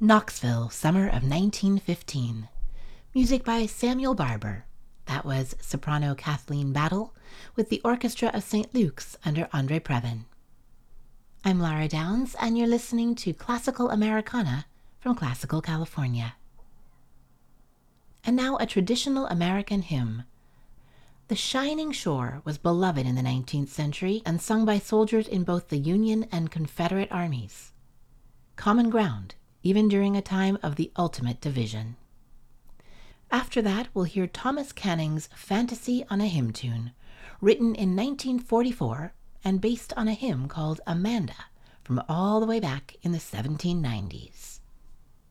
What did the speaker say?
Knoxville, summer of 1915. Music by Samuel Barber. That was soprano Kathleen Battle with the Orchestra of St. Luke's under Andre Previn. I'm Lara Downs, and you're listening to Classical Americana from Classical California. And now a traditional American hymn. The Shining Shore was beloved in the 19th century and sung by soldiers in both the Union and Confederate armies. Common ground, even during a time of the ultimate division. After that, we'll hear Thomas Canning's Fantasy on a Hymn Tune, written in 1944 and based on a hymn called Amanda from all the way back in the 1790s.